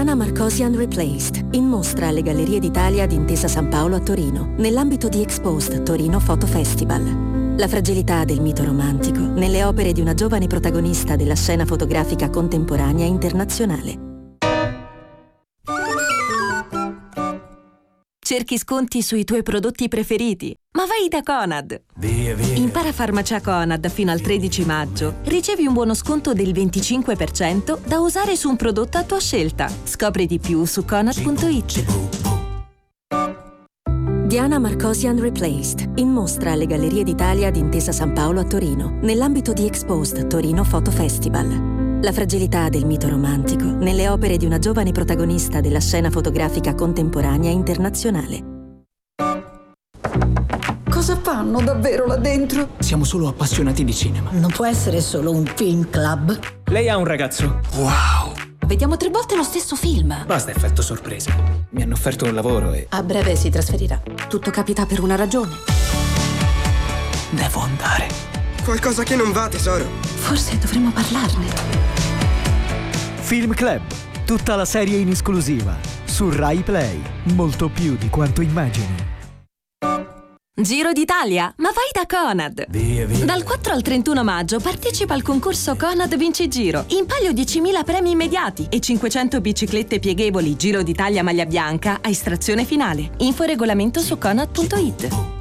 Diana Marcosian Replaced, in mostra alle Gallerie d'Italia di Intesa San Paolo a Torino, nell'ambito di Exposed Torino Photo Festival. La fragilità del mito romantico nelle opere di una giovane protagonista della scena fotografica contemporanea internazionale. Cerchi sconti sui tuoi prodotti preferiti? Ma vai da Conad! Via, via. Impara farmacia Conad fino al 13 maggio. Ricevi un buono sconto del 25% da usare su un prodotto a tua scelta. Scopri di più su conad.it. Diana Marcosian Replaced, in mostra alle Gallerie d'Italia di Intesa San Paolo a Torino, nell'ambito di Exposed Torino Photo Festival. La fragilità del mito romantico nelle opere di una giovane protagonista della scena fotografica contemporanea internazionale. Cosa fanno davvero là dentro? Siamo solo appassionati di cinema. Non può essere solo un film club. Lei ha un ragazzo? Wow! Vediamo 3 volte lo stesso film. Basta effetto sorpresa. Mi hanno offerto un lavoro e... A breve si trasferirà. Tutto capita per una ragione. devo andare. Qualcosa che non va, tesoro. Forse dovremmo parlarne. Film Club, tutta la serie in esclusiva su Rai Play, molto più di quanto immagini. Giro d'Italia? Ma vai da Conad! Via, via. Dal 4 al 31 maggio partecipa al concorso Conad Vinci Giro. In palio 10.000 premi immediati e 500 biciclette pieghevoli Giro d'Italia maglia bianca a estrazione finale. Info e regolamento su conad.it.